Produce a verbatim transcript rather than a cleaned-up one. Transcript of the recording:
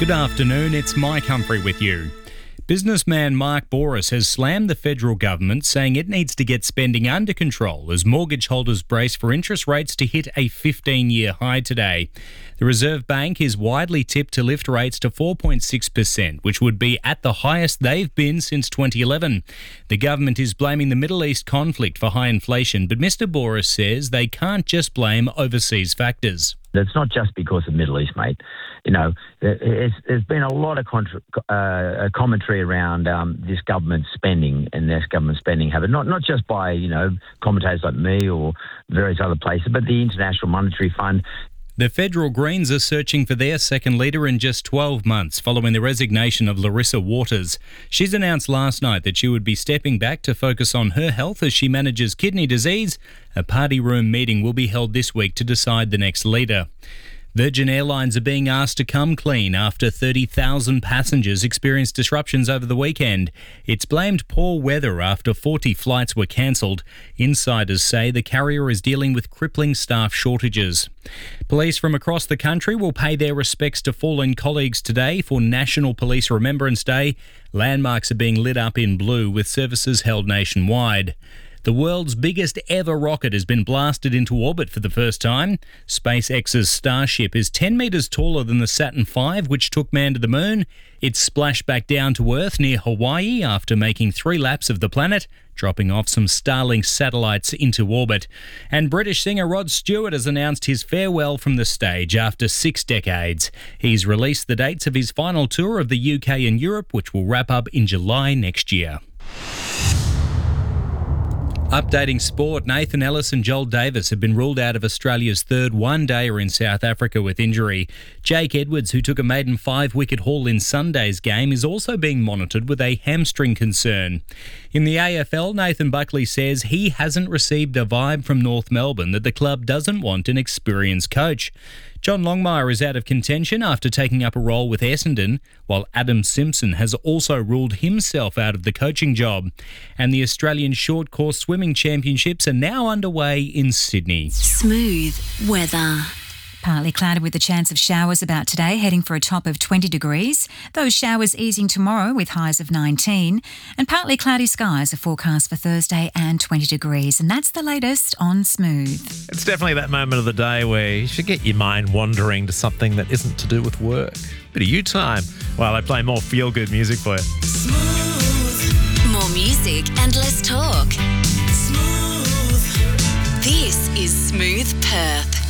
Good afternoon, it's Mike Humphrey with you. Businessman Mark Bouris has slammed the federal government, saying it needs to get spending under control as mortgage holders brace for interest rates to hit a fifteen-year high today. The Reserve Bank is widely tipped to lift rates to four point six percent, which would be at the highest they've been since twenty eleven. The government is blaming the Middle East conflict for high inflation, but Mister Bouris says they can't just blame overseas factors. It's not just because of the Middle East, mate. You know, there's, there's been a lot of contra- uh, commentary around um, this government spending and this government spending habit, not not just by, you know, commentators like me or various other places, but the International Monetary Fund. The federal Greens are searching for their second leader in just twelve months following the resignation of Larissa Waters. She's announced last night that she would be stepping back to focus on her health as she manages kidney disease. A party room meeting will be held this week to decide the next leader. Virgin Airlines are being asked to come clean after thirty thousand passengers experienced disruptions over the weekend. It's blamed poor weather after forty flights were cancelled. Insiders say the carrier is dealing with crippling staff shortages. Police from across the country will pay their respects to fallen colleagues today for National Police Remembrance Day. Landmarks are being lit up in blue with services held nationwide. The world's biggest ever rocket has been blasted into orbit for the first time. SpaceX's Starship is ten metres taller than the Saturn five, which took man to the moon. It splashed back down to Earth near Hawaii after making three laps of the planet, dropping off some Starlink satellites into orbit. And British singer Rod Stewart has announced his farewell from the stage after six decades. He's released the dates of his final tour of the U K and Europe, which will wrap up in July next year. Updating sport, Nathan Ellis and Joel Davis have been ruled out of Australia's third one-dayer in South Africa with injury. Jake Edwards, who took a maiden five-wicket haul in Sunday's game, is also being monitored with a hamstring concern. In the A F L, Nathan Buckley says he hasn't received a vibe from North Melbourne that the club doesn't want an experienced coach. John Longmire is out of contention after taking up a role with Essendon, while Adam Simpson has also ruled himself out of the coaching job. And the Australian Short Course Swimming Championships are now underway in Sydney. Smooth weather. Partly cloudy with a chance of showers about today, heading for a top of twenty degrees. Those showers easing tomorrow with highs of nineteen. And partly cloudy skies are forecast for Thursday and twenty degrees. And that's the latest on Smooth. It's definitely that moment of the day where you should get your mind wandering to something that isn't to do with work. Bit of you time while I play more feel-good music for you. Smooth. More music and less talk. Smooth. This is Smooth Perth.